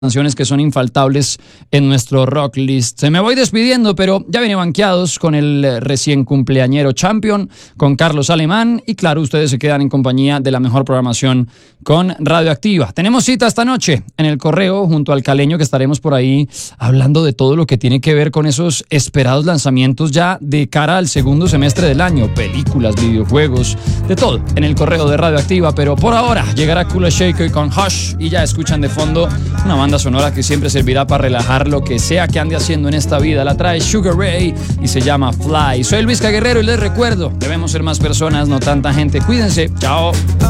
canciones que son infaltables en nuestro rock list. Me voy despidiendo, pero ya viene banqueados con el recién cumpleañero Champion, con Carlos Alemán, y claro, ustedes se quedan en compañía de la mejor programación con Radioactiva. Tenemos cita esta noche en el Correo junto al Caleño, que estaremos por ahí hablando de todo lo que tiene que ver con esos esperados lanzamientos ya de cara al segundo semestre del año, películas, videojuegos, de todo en el Correo de Radioactiva. Pero por ahora llegará Kula Shaker con Hush, y ya escuchan de fondo una banda sonora que siempre servirá para relajar lo que sea que ande haciendo en esta vida. La trae Sugar Ray y se llama Fly. Soy Luis Guerrero y les recuerdo, debemos ser más personas, no tanta gente. Cuídense, chao.